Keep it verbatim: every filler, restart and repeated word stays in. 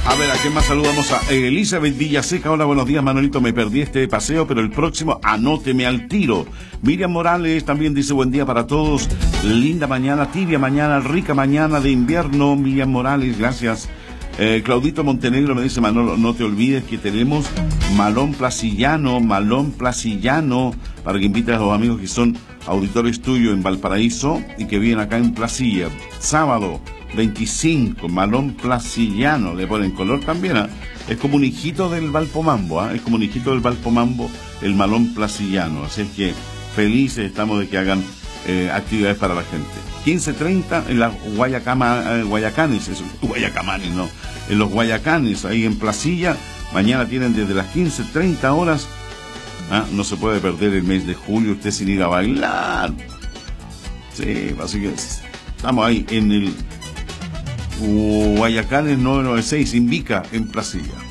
A ver, ¿a quién más saludamos? A Elizabeth Villaseca. Hola, buenos días, Manolito. Me perdí este paseo, pero el próximo anóteme al tiro. Miriam Morales también dice buen día para todos. Linda mañana, tibia mañana, rica mañana de invierno. Miriam Morales, gracias. Eh, Claudito Montenegro me dice, Manolo, no te olvides que tenemos Malón Placillano, Malón Placillano, para que invites a los amigos que son auditores tuyos en Valparaíso y que viven acá en Placilla. Sábado veinticinco, Malón Placillano, le ponen color también, ¿eh? Es como un hijito del Valpomambo, ¿eh? Es como un hijito del Valpomambo, el Malón Placillano, así es que felices estamos de que hagan eh, actividades para la gente. quince treinta en las Guayacama, eh, Guayacanes, eso, Guayacamanes, no, en los Guayacanes, ahí en Placilla, mañana tienen desde las quince treinta horas, ¿ah? No se puede perder el mes de julio, usted sin ir a bailar. Sí, así que estamos ahí en el Guayacanes novecientos noventa y seis, Invica, en Placilla.